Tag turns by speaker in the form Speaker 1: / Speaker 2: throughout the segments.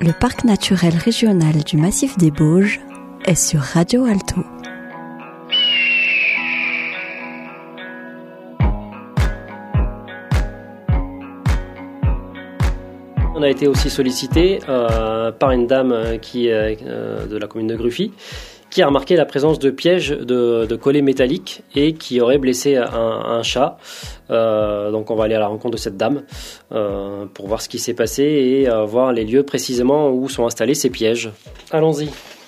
Speaker 1: Le parc naturel régional du Massif des Bauges est sur Radio Alto.
Speaker 2: On a été aussi sollicité par une dame qui est de la commune de Gruffy, qui a remarqué la présence de pièges de collets métalliques et qui aurait blessé un chat. Donc on va aller à la rencontre de cette dame pour voir ce qui s'est passé et voir les lieux précisément où sont installés ces pièges. Allons-y.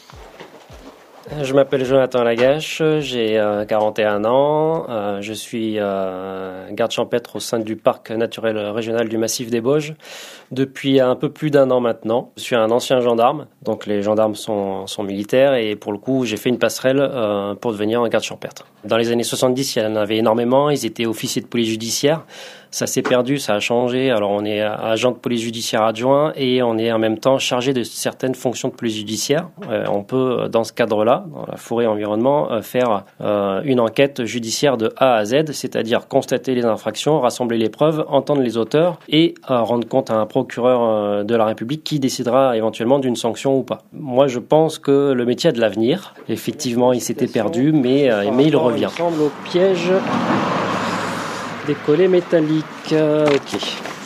Speaker 2: Je m'appelle Jonathan Lagache, j'ai 41 ans, je suis garde champêtre au sein du parc naturel régional du Massif des Bauges depuis un peu plus d'1 an maintenant. Je suis un ancien gendarme, donc les gendarmes sont militaires et pour le coup j'ai fait une passerelle pour devenir un garde champêtre. Dans les années 70, il y en avait énormément, ils étaient officiers de police judiciaire. Ça s'est perdu, ça a changé. Alors on est agent de police judiciaire adjoint et on est en même temps chargé de certaines fonctions de police judiciaire. On peut, dans ce cadre-là, dans la forêt environnement, faire une enquête judiciaire de A à Z, c'est-à-dire constater les infractions, rassembler les preuves, entendre les auteurs et rendre compte à un procureur de la République qui décidera éventuellement d'une sanction ou pas. Moi, je pense que le métier a de l'avenir. Effectivement, il s'était perdu, mais il revient. Il ressemble au piège des collets métalliques. Ok.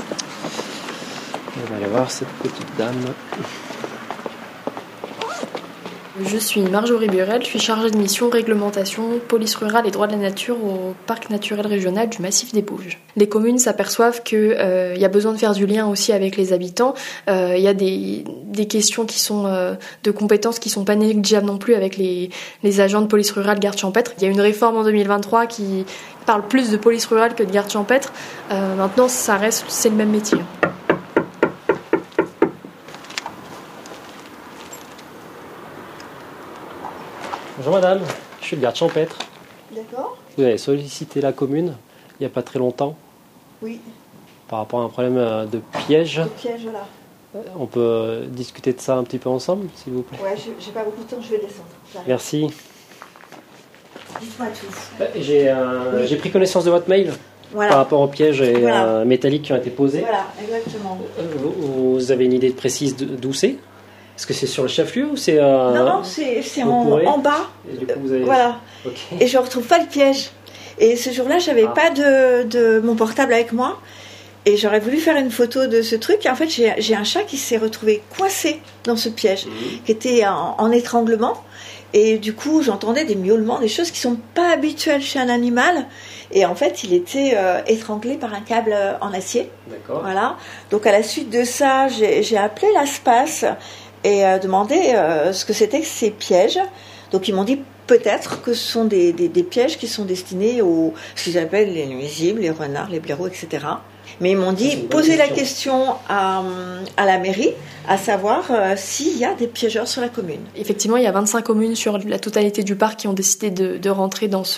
Speaker 2: On va aller voir cette petite dame.
Speaker 3: Je suis Marjorie Burel, je suis chargée de mission réglementation, police rurale et droits de la nature au parc naturel régional du Massif des Bauges. Les communes s'aperçoivent qu'il y a besoin de faire du lien aussi avec les habitants. Il y a des questions qui sont de compétences qui sont pas négligeables non plus avec les agents de police rurale garde champêtre. Il y a une réforme en 2023 qui parle plus de police rurale que de garde champêtre. Maintenant, c'est le même métier.
Speaker 2: Bonjour madame, je suis le garde champêtre.
Speaker 4: D'accord.
Speaker 2: Vous avez sollicité la commune il n'y a pas très longtemps.
Speaker 4: Oui.
Speaker 2: Par rapport à un problème de piège.
Speaker 4: Le piège, là.
Speaker 2: On peut discuter de ça un petit peu ensemble, s'il vous plaît.
Speaker 4: Ouais, j'ai pas beaucoup de temps, je vais descendre. J'arrive.
Speaker 2: Merci.
Speaker 4: Dites-moi tout.
Speaker 2: J'ai pris connaissance de votre mail
Speaker 4: Voilà.
Speaker 2: par rapport aux pièges
Speaker 4: Voilà.
Speaker 2: métalliques qui ont été posés.
Speaker 4: Voilà, exactement.
Speaker 2: Vous avez une idée précise d'où c'est ? Est-ce que c'est sur le chef-lieu ou c'est...
Speaker 4: Non, c'est en bas.
Speaker 2: Et du coup, vous avez...
Speaker 4: Voilà.
Speaker 2: Okay.
Speaker 4: Et je retrouve pas le piège. Et ce jour-là, j'avais pas de mon portable avec moi. Et j'aurais voulu faire une photo de ce truc. Et en fait, j'ai un chat qui s'est retrouvé coincé dans ce piège, qui était en étranglement. Et du coup, j'entendais des miaulements, des choses qui sont pas habituelles chez un animal. Et en fait, il était étranglé par un câble en acier.
Speaker 2: D'accord.
Speaker 4: Voilà. Donc, à la suite de ça, j'ai appelé l'ASPAS et demandé ce que c'était que ces pièges. Donc, ils m'ont dit peut-être que ce sont des pièges qui sont destinés aux ce qu'ils appellent les nuisibles, les renards, les blaireaux, etc. Mais ils m'ont dit poser la question à la mairie, à savoir s'il y a des piégeurs sur la commune.
Speaker 3: Effectivement, il y a 25 communes sur la totalité du parc qui ont décidé de rentrer dans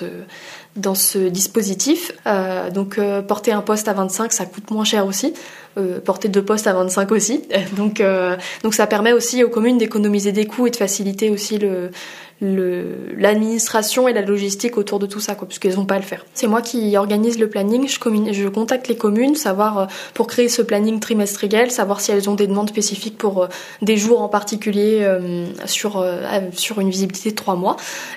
Speaker 3: ce dispositif. Donc porter un poste à 25, ça coûte moins cher aussi. Porter 2 postes à 25 aussi. Donc ça permet aussi aux communes d'économiser des coûts et de faciliter aussi l'administration et la logistique autour de tout ça, puisqu'elles n'ont pas à le faire. C'est moi qui organise le planning, je contacte les communes, savoir pour créer ce planning trimestriel, savoir si elles ont des demandes spécifiques pour des jours en particulier sur une visibilité de 3 mois.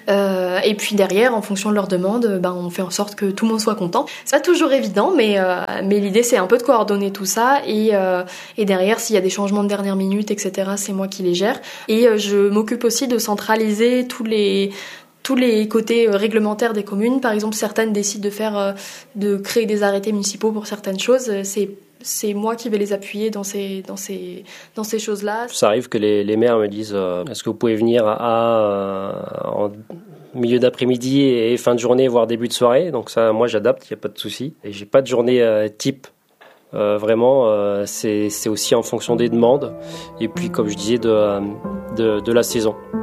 Speaker 3: Et puis derrière, en fonction de leurs demandes, on fait en sorte que tout le monde soit content. C'est pas toujours évident, mais l'idée c'est un peu de coordonner tout ça et derrière, s'il y a des changements de dernière minute, etc., c'est moi qui les gère. Et je m'occupe aussi de centraliser tous les côtés réglementaires des communes. Par exemple, certaines décident de créer des arrêtés municipaux pour certaines choses. C'est moi qui vais les appuyer dans ces choses-là.
Speaker 2: Ça arrive que les maires me disent est-ce que vous pouvez venir en milieu d'après-midi et fin de journée, voire début de soirée. Donc ça, moi j'adapte, il n'y a pas de souci. Et j'ai pas de journée type. Vraiment, c'est aussi en fonction des demandes et puis comme je disais de la saison.